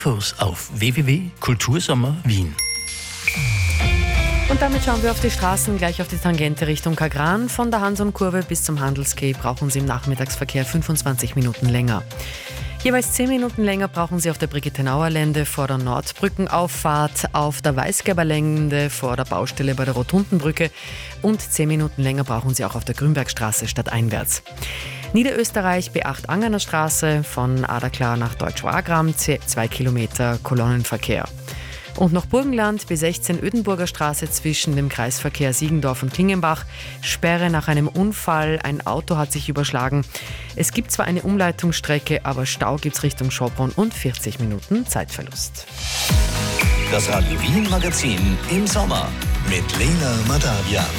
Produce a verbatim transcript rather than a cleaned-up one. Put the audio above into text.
Infos auf w w w punkt kultursommer wien. Und damit schauen wir auf die Straßen, gleich auf die Tangente Richtung Kagran. Von der Hanson-Kurve bis zum Handelsquai brauchen Sie im Nachmittagsverkehr fünfundzwanzig Minuten länger. Jeweils zehn Minuten länger brauchen Sie auf der Brigittenauer-Lände vor der Nordbrückenauffahrt, auf der Weißgerber-Lände vor der Baustelle bei der Rotundenbrücke und zehn Minuten länger brauchen Sie auch auf der Grünbergstraße stadteinwärts. Niederösterreich B acht Angerner Straße von Aderklar nach Deutsch-Wagram, zwei Kilometer Kolonnenverkehr. Und noch Burgenland B sechzehn Ödenburger Straße zwischen dem Kreisverkehr Siegendorf und Klingenbach. Sperre nach einem Unfall, ein Auto hat sich überschlagen. Es gibt zwar eine Umleitungsstrecke, aber Stau gibt's Richtung Schopron und vierzig Minuten Zeitverlust. Das Radio Wien Magazin im Sommer mit Lena Madavian.